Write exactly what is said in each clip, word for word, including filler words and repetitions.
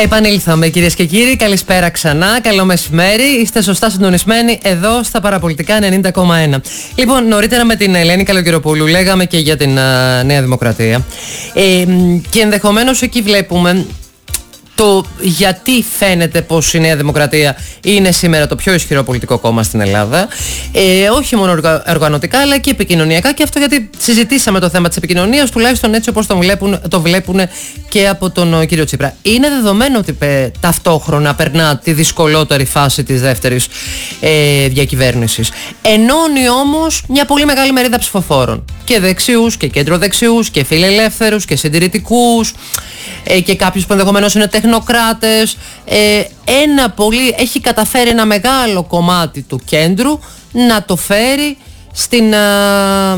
Επανήλθαμε, κυρίες και κύριοι. Καλησπέρα ξανά. Καλό μεσημέρι. Είστε σωστά συντονισμένοι εδώ στα Παραπολιτικά ενενήντα κόμμα ένα. Λοιπόν, νωρίτερα με την Ελένη Καλογεροπούλου λέγαμε και για την α, Νέα Δημοκρατία. Ε, και ενδεχομένως εκεί βλέπουμε το γιατί φαίνεται πως η Νέα Δημοκρατία είναι σήμερα το πιο ισχυρό πολιτικό κόμμα στην Ελλάδα. Ε, όχι μόνο οργανωτικά αλλά και επικοινωνιακά, και αυτό γιατί συζητήσαμε το θέμα της επικοινωνίας, τουλάχιστον έτσι όπως το βλέπουν, το βλέπουν και από τον κύριο Τσίπρα. Είναι δεδομένο ότι πε, ταυτόχρονα περνά τη δυσκολότερη φάση της δεύτερης ε, διακυβέρνησης. Ενώνει όμως μια πολύ μεγάλη μερίδα ψηφοφόρων. Και δεξιούς και κεντροδεξιούς και φιλελεύθερους και συντηρητικούς ε, και κάποιους που ενδεχομένως είναι τεχνοκράτες. Ε, ένα πολύ, έχει καταφέρει ένα μεγάλο κομμάτι του κέντρου να το φέρει στην, α,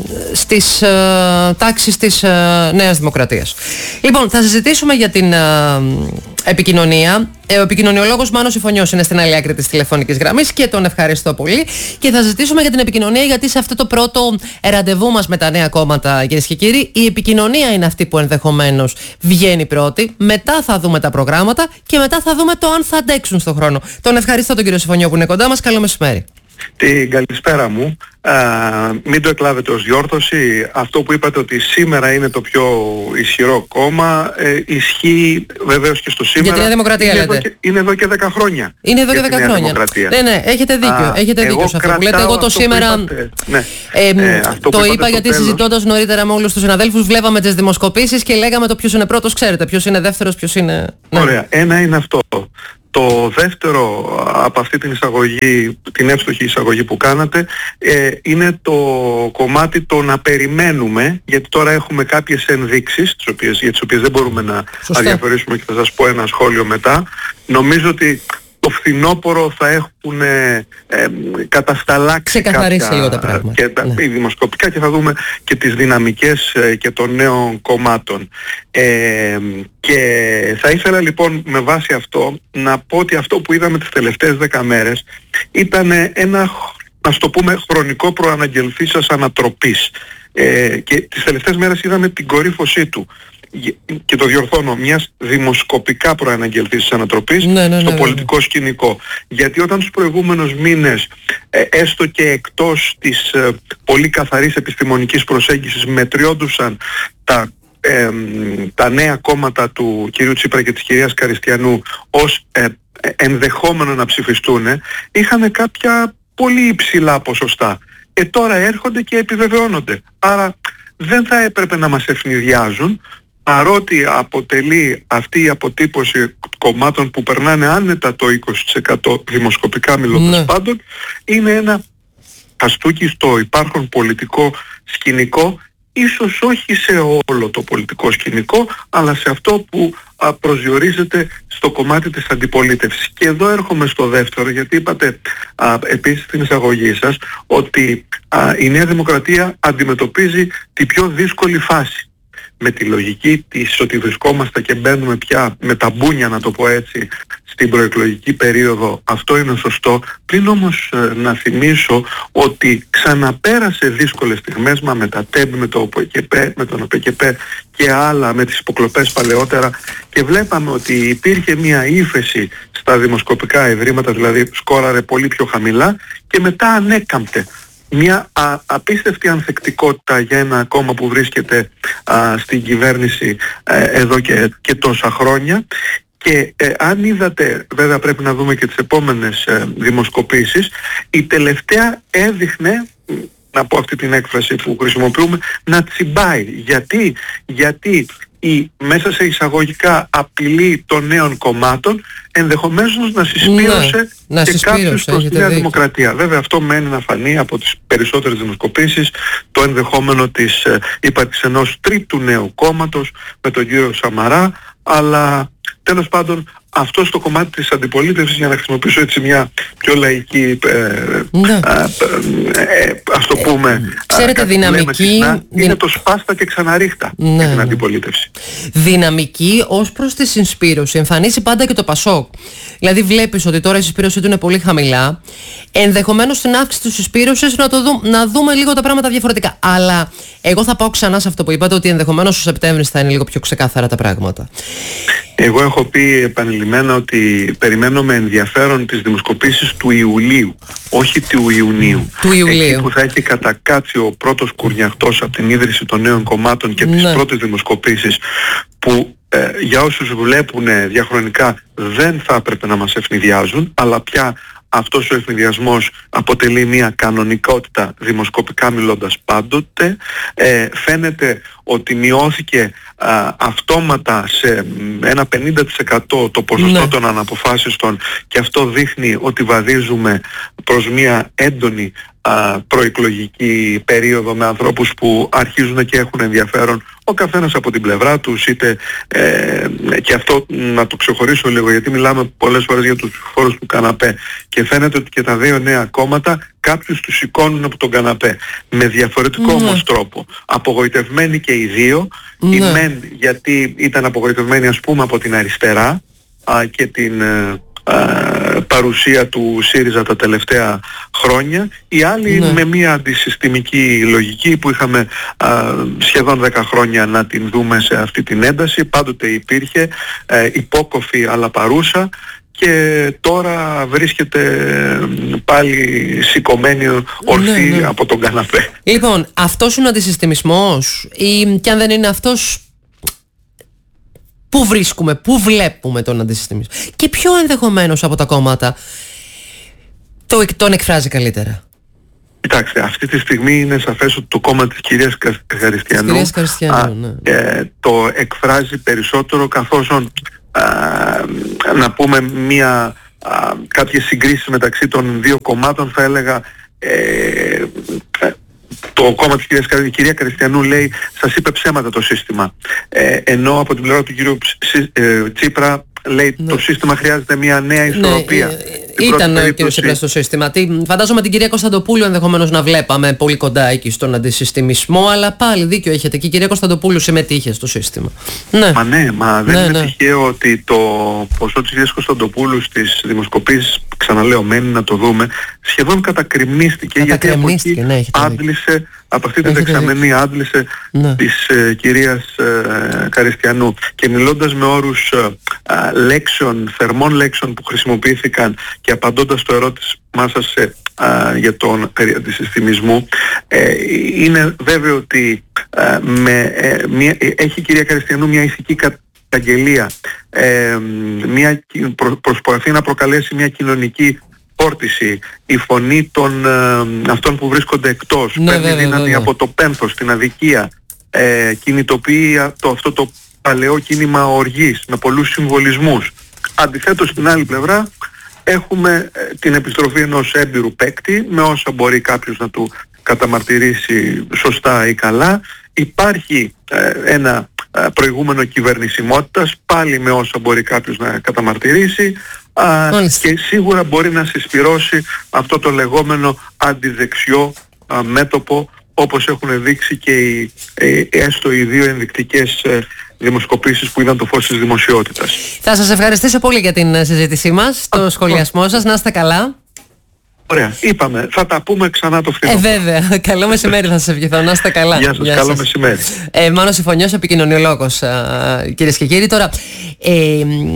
στις α, τάξεις της α, Νέας Δημοκρατίας. Λοιπόν, θα συζητήσουμε για την α, επικοινωνία. Ε, ο επικοινωνιολόγος Μάνος Ιφωνιός είναι στην άλλη άκρη της τηλεφωνικής γραμμής και τον ευχαριστώ πολύ. Και θα συζητήσουμε για την επικοινωνία, γιατί σε αυτό το πρώτο ραντεβού μας με τα νέα κόμματα, κυρίες και κύριοι, η επικοινωνία είναι αυτή που ενδεχομένως βγαίνει πρώτη. Μετά θα δούμε τα προγράμματα και μετά θα δούμε το αν θα αντέξουν στον χρόνο. Τον ευχαριστώ τον κύριο Ιφωνιό που είναι κοντά μας. Καλό μεσημέρι. Την καλησπέρα μου. Α, μην το εκλάβετε ως διόρθωση. Αυτό που είπατε ότι σήμερα είναι το πιο ισχυρό κόμμα ε, ισχύει βεβαίως και στο σήμερα. Για την Νέα Δημοκρατία είναι λέτε. Εδώ και, είναι εδώ και δέκα χρόνια. Είναι εδώ και δέκα χρόνια. Ναι, ναι, έχετε δίκιο. Α, έχετε δίκιο σε αυτό που λέτε. Εγώ το σήμερα είπατε, ναι, ε, ε, το είπα γιατί τέλος, συζητώντας νωρίτερα με όλους τους συναδέλφους, βλέπαμε τις δημοσκοπήσεις και λέγαμε το ποιος είναι πρώτος, ξέρετε. Ποιος είναι δεύτερος, ποιος είναι... Ωραία. Ναι. Ένα είναι αυτό. Το δεύτερο από αυτή την εισαγωγή, την εύστοχη εισαγωγή που κάνατε, ε, είναι το κομμάτι το να περιμένουμε, γιατί τώρα έχουμε κάποιες ενδείξεις, τις οποίες, για τις οποίες δεν μπορούμε να αδιαφορήσουμε και θα σας πω ένα σχόλιο μετά. Νομίζω ότι το φθινόπωρο θα έχουν ε, ε, κατασταλάξει κάποια λίγο τα πράγματα. Και τα, ναι. δημοσκοπικά, και θα δούμε και τις δυναμικές ε, και των νέων κομμάτων. Ε, και θα ήθελα λοιπόν με βάση αυτό να πω ότι αυτό που είδαμε τις τελευταίες δέκα μέρες ήταν ένα, ας το πούμε, χρονικό προαναγγελθήσας ανατροπής. Ε, και τις τελευταίες μέρες είδαμε την κορύφωσή του. Και το διορθώνω, μιας δημοσκοπικά προαναγγελθής ανατροπής ναι, ναι, ναι, στο ναι, πολιτικό ναι. σκηνικό. Γιατί όταν τους προηγούμενους μήνες, ε, έστω και εκτός της ε, πολύ καθαρής επιστημονικής προσέγγισης, μετριόντουσαν τα, ε, τα νέα κόμματα του κυρίου Τσίπρα και της κυρίας Καριστιανού ως ε, ενδεχόμενο να ψηφιστούν, είχαν κάποια πολύ υψηλά ποσοστά. Ε, τώρα έρχονται και επιβεβαιώνονται. Άρα δεν θα έπρεπε να μας ευνηδιάζουν, παρότι αποτελεί αυτή η αποτύπωση κομμάτων που περνάνε άνετα το είκοσι τοις εκατό δημοσκοπικά μιλώντας ναι. πάντων, είναι ένα χαστούκι στο υπάρχον πολιτικό σκηνικό, ίσως όχι σε όλο το πολιτικό σκηνικό, αλλά σε αυτό που α, προσδιορίζεται στο κομμάτι της αντιπολίτευσης. Και εδώ έρχομαι στο δεύτερο, γιατί είπατε α, επίσης στην εισαγωγή σας ότι α, η Νέα Δημοκρατία αντιμετωπίζει την πιο δύσκολη φάση. Με τη λογική της ότι βρισκόμαστε και μπαίνουμε πια με τα μπούνια, να το πω έτσι, στην προεκλογική περίοδο, αυτό είναι σωστό. Πριν όμως ε, να θυμίσω ότι ξαναπέρασε δύσκολες στιγμές, μα με τα ΤΕΜ, με το ΟΠΕΚΕΠΕ, με τον ΟΠΕΚΕΠΕ και άλλα, με τις υποκλοπές παλαιότερα, και βλέπαμε ότι υπήρχε μια ύφεση στα δημοσκοπικά ευρήματα, δηλαδή σκόραρε πολύ πιο χαμηλά και μετά ανέκαμπτε. Μια α, απίστευτη ανθεκτικότητα για ένα κόμμα που βρίσκεται α, στην κυβέρνηση ε, εδώ και, και τόσα χρόνια. Και ε, αν είδατε, βέβαια πρέπει να δούμε και τις επόμενες ε, δημοσκοπήσεις, η τελευταία έδειχνε, να πω αυτή την έκφραση που χρησιμοποιούμε, να τσιμπάει. Γιατί, γιατί η μέσα σε εισαγωγικά απειλή των νέων κομμάτων ενδεχομένως να συσπήρωσε ναι, και κάποιους προς τη Νέα δίκιο. Δημοκρατία. Βέβαια αυτό μένει να φανεί από τις περισσότερες δημοσκοπήσεις, το ενδεχόμενο της ε, ύπαρξης ενός τρίτου νέου κόμματος με τον κύριο Σαμαρά, αλλά τέλος πάντων αυτό στο κομμάτι της αντιπολίτευσης, για να χρησιμοποιήσω έτσι μια πιο λαϊκή ε, ναι. α, ε, ας το πούμε ε, ξέρετε, α, δυναμική συχνά, δυνα... είναι το σπάστα και ξαναρίχτα ναι, για την ναι. αντιπολίτευση. Δυναμική ως προς τη συσπήρωση εμφανίσει πάντα και το Πασόκ. Δηλαδή βλέπεις ότι τώρα η συσπήρωσή του είναι πολύ χαμηλά, ενδεχομένως στην αύξηση της συσπήρωσης να, το δου... να δούμε λίγο τα πράγματα διαφορετικά. Αλλά εγώ θα πάω ξανά σε αυτό που είπατε, ότι ενδεχομένως ο Σεπτέμβρης θα είναι λίγο πιο ξεκάθαρα τα πράγματα. Εγώ έχω πει επανειλημμένα ότι περιμένω με ενδιαφέρον τις δημοσκοπήσεις του Ιουλίου, όχι του Ιουνίου. Του Ιουλίου. Εκεί που θα έχει κατακάτσει ο πρώτος κουρνιαχτός από την ίδρυση των νέων κομμάτων και τις ναι. πρώτες δημοσκοπήσεις που ε, για όσους βλέπουν διαχρονικά δεν θα έπρεπε να μας ευνηδιάζουν, αλλά πια αυτός ο ευνηδιασμός αποτελεί μια κανονικότητα δημοσκοπικά μιλώντας πάντοτε. Ε, φαίνεται ότι μειώθηκε α, αυτόματα σε ένα πενήντα τοις εκατό το ποσοστό ναι. των αναποφάσιστων, και αυτό δείχνει ότι βαδίζουμε προς μια έντονη α, προεκλογική περίοδο με ανθρώπους που αρχίζουν και έχουν ενδιαφέρον ο καθένας από την πλευρά τους, είτε ε, και αυτό να το ξεχωρίσω λίγο, γιατί μιλάμε πολλές φορές για τους φόρους του καναπέ και φαίνεται ότι και τα δύο νέα κόμματα κάποιους τους σηκώνουν από τον καναπέ με διαφορετικό ναι. όμως τρόπο. Απογοητευμένοι και οι δύο, ναι. οι μεν γιατί ήταν απογοητευμένοι ας πούμε από την αριστερά α, και την ε, α, παρουσία του ΣΥΡΙΖΑ τα τελευταία χρόνια, οι άλλοι ναι. με μια αντισυστημική λογική που είχαμε α, σχεδόν δέκα χρόνια να την δούμε σε αυτή την ένταση, πάντοτε υπήρχε ε, υπόκοφη αλλά παρούσα, και τώρα βρίσκεται πάλι σηκωμένη ορθή ναι, ναι. από τον καναπέ. Λοιπόν, αυτός είναι ο αντισυστημισμός, ή και αν δεν είναι αυτός, πού βρίσκουμε, πού βλέπουμε τον αντισυστημισμό, και ποιο ενδεχομένως από τα κόμματα το, τον εκφράζει καλύτερα? Κοιτάξτε, αυτή τη στιγμή είναι σαφές ότι το κόμμα της κυρίας Χαριστιανού, κυρίας Χαριστιανού α, ναι. ε, το εκφράζει περισσότερο, καθώς α, να πούμε μια, α, κάποιες συγκρίσεις μεταξύ των δύο κομμάτων, θα έλεγα ε, το κόμμα της κυρίας Χαριστιανού, η κυρία Χαριστιανού λέει σας είπε ψέματα το σύστημα, ε, ενώ από την πλευρά του κυρίου Τσίπρα λέει ναι. το σύστημα χρειάζεται μια νέα ισορροπία. Ναι, ήταν ο κύριος Τσίπρας στο σύστημα. Τι, φαντάζομαι την κυρία Κωνσταντοπούλου ενδεχομένως να βλέπαμε πολύ κοντά εκεί στον αντισυστημισμό, αλλά πάλι δίκιο έχετε, και η κυρία Κωνσταντοπούλου συμμετείχε στο σύστημα. Ναι. Μα ναι, μα δεν ναι, είναι ναι. τυχαίο ότι το ποσό της κυρίας Κωνσταντοπούλου στις δημοσκοπήσεις, ξαναλέω, μένει να το δούμε, σχεδόν κατακριμνίστηκε, γιατί από εκεί ναι, άντλησε, από αυτή την δεξαμενή άντλησε ναι. της ε, κυρίας ε, Χαριστιανού. Και μιλώντας με όρους ε, λέξεων, θερμών λέξεων που χρησιμοποιήθηκαν και απαντώντας στο ερώτημά σας σε, α, για τον περί αντισυστημισμού, ε, είναι βέβαιο ότι α, με, ε, μια, έχει η κυρία Χαριστιανού μια ηθική καταγγελία, ε, μια, προ, προσπαθεί να προκαλέσει μια κοινωνική φόρτιση, η φωνή των ε, αυτών που βρίσκονται εκτός, ναι, παίρνει δύναμη από το πένθος, την αδικία, ε, κινητοποιεί το, αυτό το παλαιό κίνημα οργής με πολλούς συμβολισμούς. Αντιθέτως, στην άλλη πλευρά έχουμε ε, την επιστροφή ενός έμπειρου παίκτη με όσα μπορεί κάποιος να του καταμαρτυρήσει σωστά ή καλά. Υπάρχει ε, ένα ε, προηγούμενο κυβερνησιμότητας, πάλι με όσα μπορεί κάποιος να καταμαρτυρήσει, α, και σίγουρα μπορεί να συσπυρώσει αυτό το λεγόμενο αντιδεξιό α, μέτωπο, όπως έχουν δείξει και οι, ε, έστω οι δύο ενδεικτικές ε, δημοσκοπήσεις που είδαν το φως της δημοσιότητας. Θα σας ευχαριστήσω πολύ για την συζήτησή μας, το σχολιασμό σας, να είστε καλά. Ωραία, είπαμε, θα τα πούμε ξανά το φθινόπωρο. Ε, βέβαια. Καλό μεσημέρι, θα σας ευχηθώ, να είστε καλά. Γεια σας, Γεια καλό σας. μεσημέρι. Ε, Μάνος Συμφωνιός, επικοινωνιολόγος, κυρίες και κύριοι. Τώρα, ε,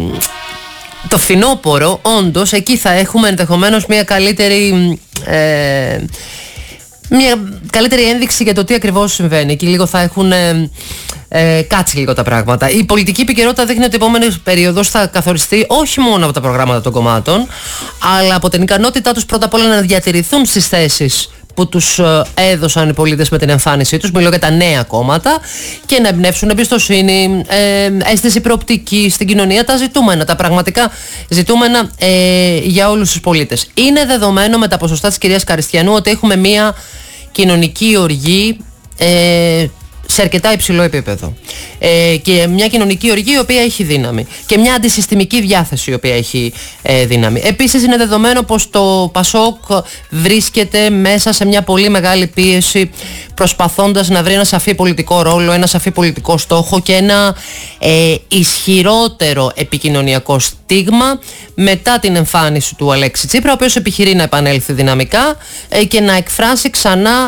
το φθινόπωρο, όντως, εκεί θα έχουμε ενδεχομένως μια καλύτερη... Ε, μια καλύτερη ένδειξη για το τι ακριβώς συμβαίνει. Εκεί λίγο θα έχουν ε, ε, κάτσει λίγο τα πράγματα. Η πολιτική επικαιρότητα δείχνει ότι η επόμενη περίοδος θα καθοριστεί όχι μόνο από τα προγράμματα των κομμάτων, αλλά από την ικανότητά τους πρώτα απ' όλα να διατηρηθούν στις θέσεις που τους έδωσαν οι πολίτες με την εμφάνισή τους, μιλώ για τα νέα κόμματα, και να εμπνεύσουν εμπιστοσύνη, ε, αίσθηση προοπτική στην κοινωνία, τα ζητούμενα, τα πραγματικά ζητούμενα ε, για όλους τους πολίτες. Είναι δεδομένο με τα ποσοστά της κυρίας Χαριστιανού ότι έχουμε μια κοινωνική οργή ε, σε αρκετά υψηλό επίπεδο. Ε, και μια κοινωνική οργή η οποία έχει δύναμη. Και μια αντισυστημική διάθεση η οποία έχει ε, δύναμη. Επίσης είναι δεδομένο πως το ΠΑΣΟΚ βρίσκεται μέσα σε μια πολύ μεγάλη πίεση, προσπαθώντας να βρει ένα σαφή πολιτικό ρόλο, ένα σαφή πολιτικό στόχο και ένα ε, ισχυρότερο επικοινωνιακό στίγμα μετά την εμφάνιση του Αλέξη Τσίπρα, ο οποίος επιχειρεί να επανέλθει δυναμικά ε, και να εκφράσει ξανά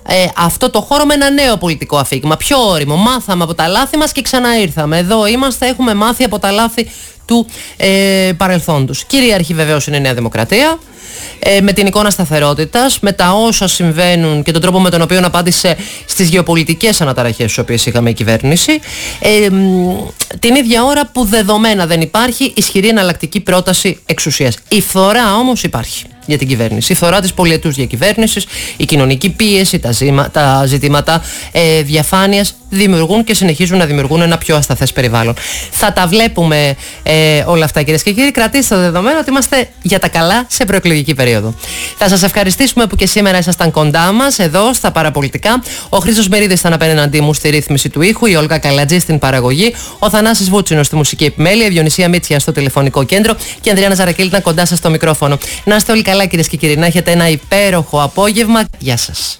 ε, αυτό το χώρο με ένα νέο πολιτικό αφήγημα. Πιο όριμο. Μάθαμε από τα λάθη μας και ξαναήρθαμε. Εδώ είμαστε, έχουμε μάθει από τα λάθη του ε, παρελθόντος. Κυρίαρχη βεβαίως είναι η Νέα Δημοκρατία. Ε, με την εικόνα σταθερότητας, με τα όσα συμβαίνουν και τον τρόπο με τον οποίο απάντησε στις γεωπολιτικές αναταραχές στις οποίες είχαμε η κυβέρνηση, ε, την ίδια ώρα που δεδομένα δεν υπάρχει ισχυρή εναλλακτική πρόταση εξουσίας. Η φθορά όμως υπάρχει για την κυβέρνηση. Η φθορά της πολυετούς διακυβέρνησης, η κοινωνική πίεση, τα, ζήμα, τα ζητήματα ε, διαφάνειας δημιουργούν και συνεχίζουν να δημιουργούν ένα πιο ασταθές περιβάλλον. Θα τα βλέπουμε ε, όλα αυτά, κυρίες και κύριοι. Κρατήστε το δεδομένο ότι είμαστε για τα καλά σε προεκλογική περίοδο. Θα σας ευχαριστήσουμε που και σήμερα ήσασταν κοντά μας εδώ στα Παραπολιτικά. Ο Χρήστος Μερίδης ήταν απέναντί μου στη ρύθμιση του ήχου, η Όλγα Καλατζή στην παραγωγή, ο Θανάσης Βούτσινος στη μουσική επιμέλεια, η Διονυσία Μίτσια στο τηλεφωνικό κέντρο και η Ανδρέα Ναζαρακίλη ήταν κοντά σας στο μικρόφωνο. Να είστε όλοι καλά, κυρίες και κύριοι, να έχετε ένα υπέροχο απόγευμα. Γεια σας.